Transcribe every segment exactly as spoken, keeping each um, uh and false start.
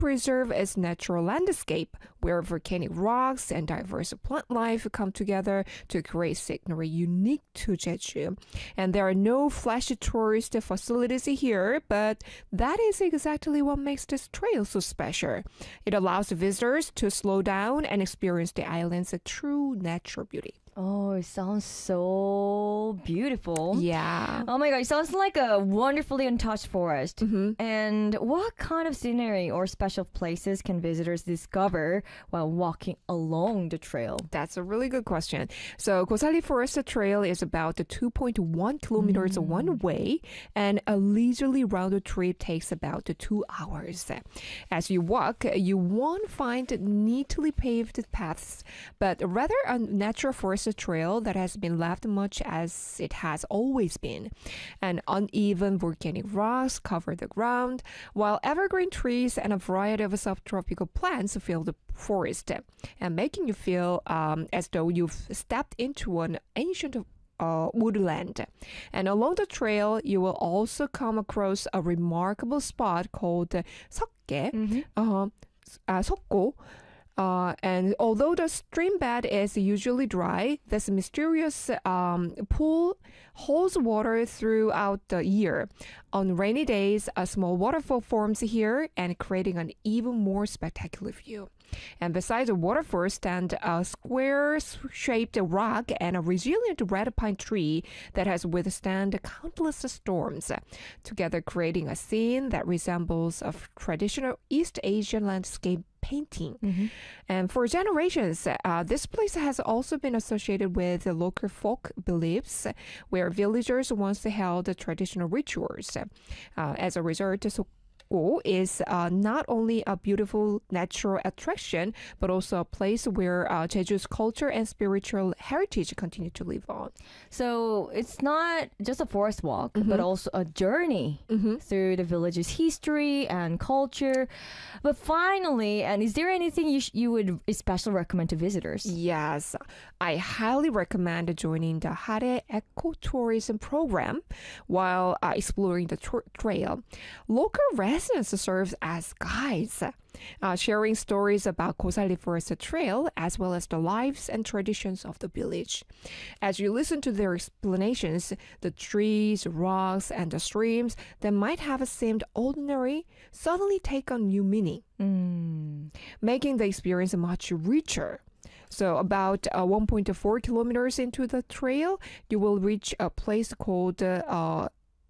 preserve its natural landscape where volcanic rocks and diverse plant life come together to create scenery unique to Jeju. And there are no flashy tourist facilities here, but that is exactly what makes this trail so special. It allows visitors to slow down and experience the island's true natural beauty. Oh, it sounds so beautiful. Yeah. Oh my god, it sounds like a wonderfully untouched forest. Mm-hmm. And what kind of scenery or special places can visitors discover while walking along the trail? That's a really good question. So Gosali Forest Trail is about two point one kilometers Mm. one way, and a leisurely round trip takes about two hours. As you walk, you won't find neatly paved paths, but rather a natural forest trail that has been left much as it has always been. And uneven volcanic rocks cover the ground, while evergreen trees and a variety of subtropical plants fill the forest, and making you feel um, as though you've stepped into an ancient uh, woodland. And along the trail, you will also come across a remarkable spot called Seokgae, Mm-hmm. uh, uh, Seokgo. Uh, and although the stream bed is usually dry, this mysterious um, pool holds water throughout the year. On rainy days, a small waterfall forms here and creating an even more spectacular view. And beside the waterfall stand a square-shaped rock and a resilient red pine tree that has withstood countless storms, together creating a scene that resembles a traditional East Asian landscape painting. Mm-hmm. And for generations, uh, this place has also been associated with the local folk beliefs, where villagers once held traditional rituals. Uh, as a result, Seokgo is uh, not only a beautiful natural attraction, but also a place where uh, Jeju's culture and spiritual heritage continue to live on. So it's not just a forest walk, Mm-hmm. but also a journey Mm-hmm. through the village's history and culture. But finally, and is there anything you sh- you would especially recommend to visitors? Yes, I highly recommend joining the Hare Eco-Tourism program while uh, exploring the tra- trail. Local residents serve as guides, uh, sharing stories about Gosali Forest Trail as well as the lives and traditions of the village. As you listen to their explanations, the trees, rocks, and the streams that might have seemed ordinary suddenly take on new meaning, Mm. making the experience much richer. So about uh, one point four kilometers into the trail, you will reach a place called uh,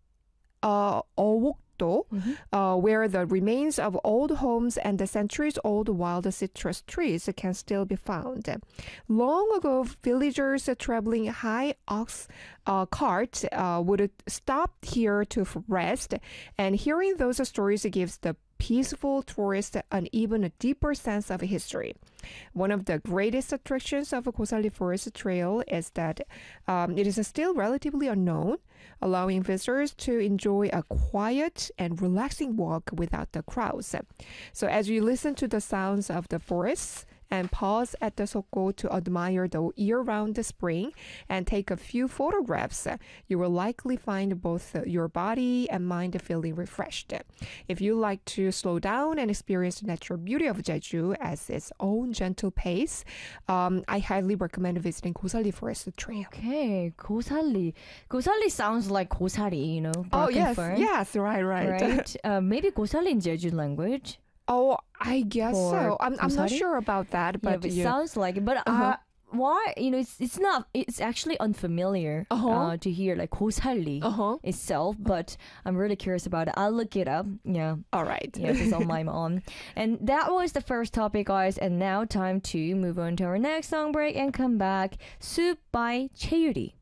uh, Owokdo, Mhm. uh, where the remains of old homes and the centuries-old wild citrus trees can still be found. Long ago, villagers traveling high ox uh, carts uh, would stop here to rest, and hearing those stories gives the peaceful tourist an even deeper sense of history. One of the greatest attractions of Gosali Forest Trail is that um, it is still relatively unknown, allowing visitors to enjoy a quiet and relaxing walk without the crowds. So as you listen to the sounds of the forests, and pause at the Seokgo to admire the year-round spring and take a few photographs, you will likely find both your body and mind feeling refreshed. If you like to slow down and experience the natural beauty of Jeju at its own gentle pace, um, I highly recommend visiting Gosali Forest Trail. Okay, Gosali. Gosali sounds like Gosari, you know, Oh, bark and yes, fern, yes, right, right. right? uh, maybe Gosali in Jeju language. Oh, I guess For so. I'm, I'm not Gosari? sure about that, Yeah, but but it you- sounds like it. But Uh-huh. uh, why? You know, it's it's not. It's actually unfamiliar Uh-huh. uh, to hear like Gosali uh-huh. itself. But I'm really curious about it. I'll look it up. Yeah. All right. Yes, it's on my mom. And that was the first topic, guys. And now time to move on to our next song break and come back. Soup by Cheyuri.